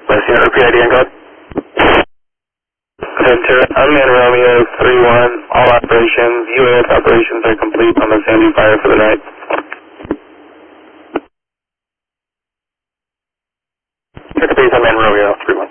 Let's see, PID and code. Ventura, unmanned Romeo 3-1, all operations, UAS operations are complete on the Sandy Fire for the night. Check the base, unmanned Romeo 3-1.